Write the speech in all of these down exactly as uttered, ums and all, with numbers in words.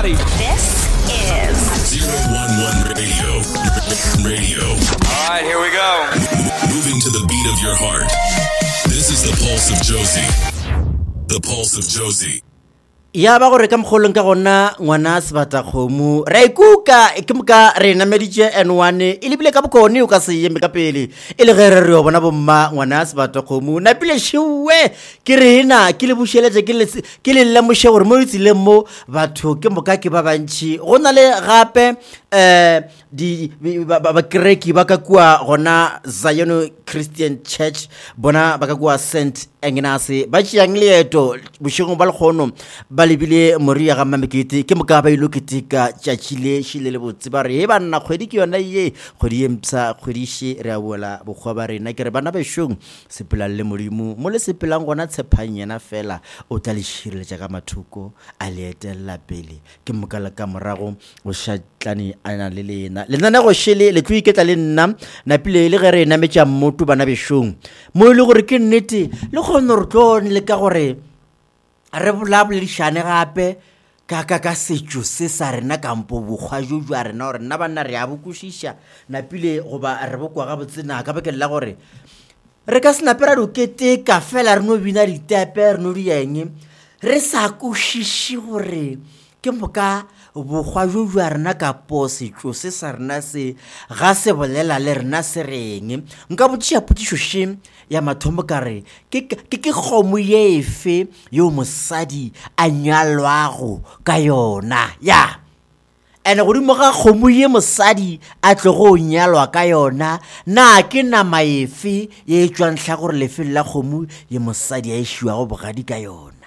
everybody. This is zero one one Radio. Radio. All right, here we go. Moving to the beat of your heart. This is the Pulse of Josie. The Pulse of Josie. Ya ba gore ka mkgolong ka gona ngwana sebata khomu ra ikuka ke mka re na meditše N one ile bile ka bokone o ka se yeme ka pele ile ge re re bona bomma ngwana sebata khomu na pile shiwe ke rena ke le busheletse ke le ke le lemoše gore mo itsile mo batho ke moka ke ba bantši go na le gape eh di ba kreki ba ka kwa gona Zion Christian Church bona ba ka kwa Saint Ignace ba tšeang leeto bošego ba lekgono ba lebile moria ga mamekete ke moka ba ile ketika tšatšile šile le botse ba re he banna kgwedi ke yona ye kgwedi emtsa kgwedi she re a bola bogwa ba rena ke re bana bešong sepela le modimo mo le sepelang gona tshepang yena fela o tla le šireletša ka mathuko a le etella pele ke moka le ka morago o shatlane ana le lena le nana go shele le tlo iketla le nna na pile le ge re nametša mmoto bana bešong mo ile gore ke nnete le kgone re tlo le ka gore re bolabolišane gape ka ka ka setšo se sa rena kampo bokgwa jo jwa rena gore nna banna re a bokwešiša napile goba re bokwa ga botsena ka bakeng la gore re ka senapera dokete ka fela re no bina ditepe re no dieng re sa kwešiše gore ke moka bokgwa jo jwa rena ka po setšo se sa rena se ga se bolela le rena se reng nka botšiša potšišo še ya mathomo ka re ke ke kgomo ye efe yo mosadi a nyalwago ka yona ya ene godimo ga kgomo ye mosadi a tlo go nyalwa ka yona na ke nama efe ye tswang tla gore lefelo la kgomo ye mosadi a ishiwa go bogadi ka yona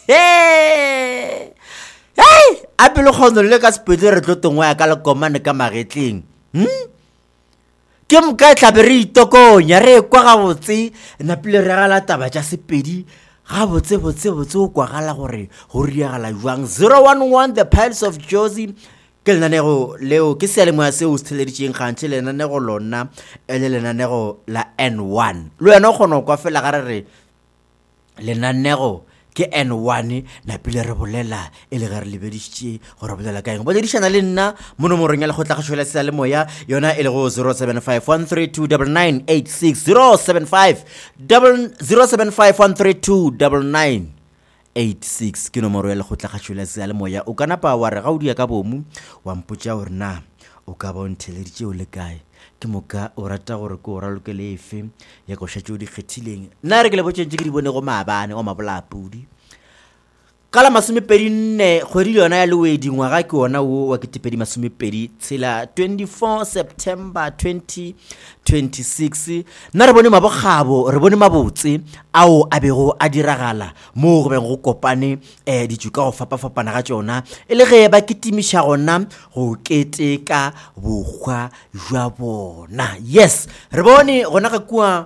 he hey a pele khono le ka sepedi re tlo tongwa ya ka le komane ka magetleng hm ke mka tlabe re itokonya re kwa ga botse na pele re gala taba tša sepedi ga botse botse botse o kwa gala gore go riagala jwang zero one one the Pulse of Josie ke lenanego leo ke sealemoya seo se theleditšeng kgantšhe lenanego lona ele lenanego la N one le wena o kgona go kwa fela ga re re lenanego ke N one na pele re bolela ele ga re lebedišitše gore bolela ka eng bo ledišana le nna mo nomorong ya lekgotla ga tšhoela se le moya yona e le go zero seven five one three two nine nine eight six zero seven five one three two nine nine eight six ke nomoro ya lekgotla ga tšhoela se le moya o ka napa wa re ga o dia ka bomu wa mpotša gore na o ka ba ntheleditše o le kae ke moka o rata gore ko ra lokele efe ya go shatšo di kgethileng nna re ke le botšentše ke di bone go maabane go mabolapudi ka la masomepedi nne kgwedi yona ya lewedi ngwaga ke ona wo wa ketepedi masomepedi tshela twenty-four September twenty twenty-six nna re bone mabogabo re bone mabotse ao a bego a diragala mo go beng go kopane eh ditšuka go fapa-fapana ga tšona e le ge ba ketimiša gona go keteka bokgwa jwa bona yes re bone gona ga kua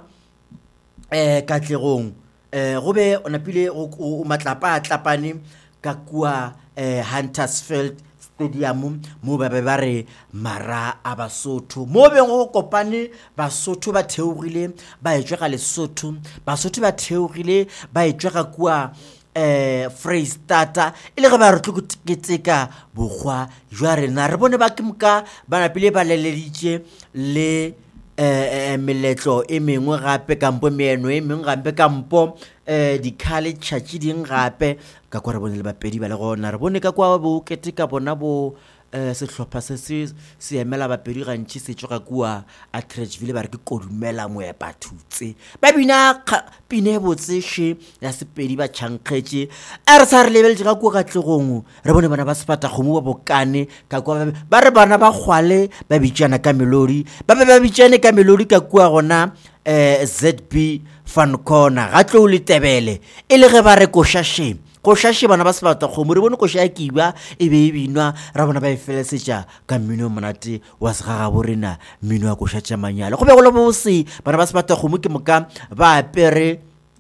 eh katlegong eh go be ona pile o matlapa a tlapane ka kua eh Huntersfield Stadium mo ba ba re mara a Basotho mo be go kopane Basotho ba theogile ba etswa ga Lesotho Basotho ba theogile ba etswa ga kua eh Freistata ile ga ba re tlo keteka bogwa jwa rena re bone ba kimka bana pile ba leleditše le eh meletlo e mengwe gape kampo meeno e mengwe gape kampo eh di college tšatši ding gape ka kwa re bone le bapedi ba le gona re bone ka kwa bo keteka bona bo eh sehlopha se se se emela bapedi gantši se tšoga kua a Trechville ba re ke kodumela moepa thutse ba bina pine botse she ya sepedi ba tšhankgetše a re sa re lebeletse ka kua katlegong re bone bana ba sepata kgomo ba bokane ka kua ba re bana ba kgwale ba bitšana ka melodi ba be ba bitšane ka melodi ka kua gona eh Z B Fan Corner ga tlo le tebele e le ge ba re košaše košaše bana ba sebata kgomo re bone koša ya kiba e be e binwa ra bona ba e felesetša ka mmino monate wa segaga borena mmino wa koša tša manyalo go be go le bose bana ba sebata kgomo ke moka ba apere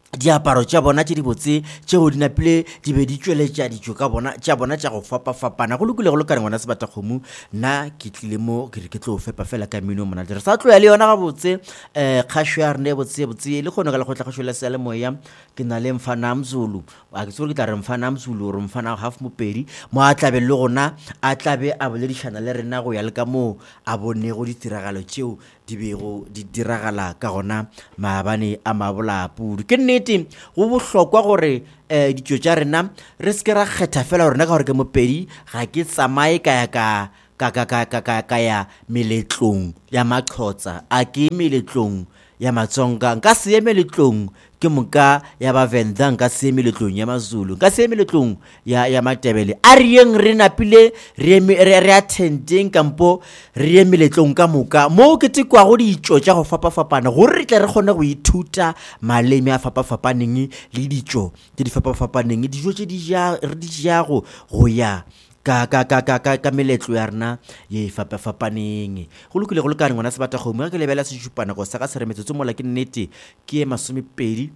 diaparo tša bona tše di botse tšeo di napile di be di tšweletša dijo ka bona tša bona tša go fapa-fapana go lokile go le kane ngwana Sebatakgomo nna ke tlile mo ke re ke tlo fepa fela ka mino mona re sa tloya le yona ga botse eh kgašo ya rene botse botse le kgone ka le go tla kgašo le sele moya ke na le Mfana Mzulu a ke tsore ke tla re Mfana Mzulu re Mfana half mopedi mo a tlabe le gona a tlabe a boledišana le rena go ya le ka mo a bone go ditiragalo tšeo di bego di diragala ka gona maabane a mabola pudu ke nnete go bohlokwa gore eh ditšo tša rena re se ke ra kgetha fela rena ka gore ke mopedi ga ke tsamaye ka ya ka ka ka ka ka ka ya meletlong ya Maxhosa a ke meletlong ya Matsonga nka se meletlong ke moka ya Bavenda nka se meletlong ya Mazulu nka se meletlong ya ya Matebele a rieng re napile re re attending kampo re meletlong ka moka mo ke tikwa go ditšo tša go fapa-fapana gore re tle re kgone go ithuta maleme a fapa-fapaneng le ditšo tše di fapa-fapaneng dijo tše di ja re di ja go go ya ka ka ka ka ka ka meletlo ya rena ye fapa-fapaneng go lokile go le kane ngwana Sebatakgomo ke lebela sešupana go sa ka seremetsotso mola ke nnete ke masomepedi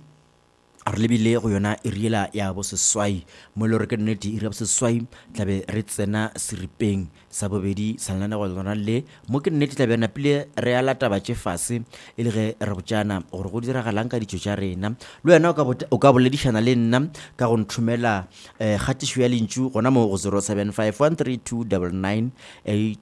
a re lebile go yona e riela ya bo seswai mo le re ke nnete e re bo seswai tlabe re tsena seripeng sa bobedi sa lana go lona le mo ke nnete tlabe na pile re ala taba tše fase e le ge re botsana gore go diragalang ka ditšo tša rena le wena o ka boledišana le nna ka go nthumela eh kgatišo ya lentšu gona mo go zero seven five one three two nine nine eight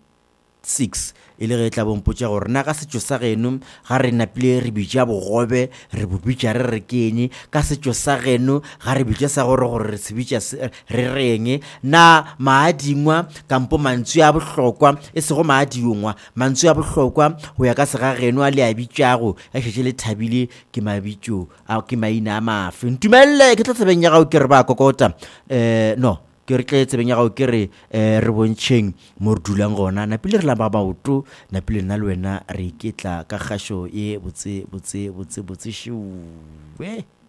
six e le ge tla bompotša gore na ka setšo sa geno ga re napile re bitša bogobe re bo bitša re re kene ka setšo sa geno ga re bitša sa gore gore re se bitša re reng na maadingwa kampo mantswe a bohlokwa e sego maadiongwa mantswe a bohlokwa go ya ka sega geno a le a bitšago a šetše le thabile ke mabitšo a ke maina a mafe ntumelle ke tla tsebeng ya gago ke re ba kokota eh no ke re tle tsebeng ya gago ke re re bontšheng mo re dulang gona napile re la ba baoto napile nna le wena re iketla ka kgašo ye botse botse botse botse šowe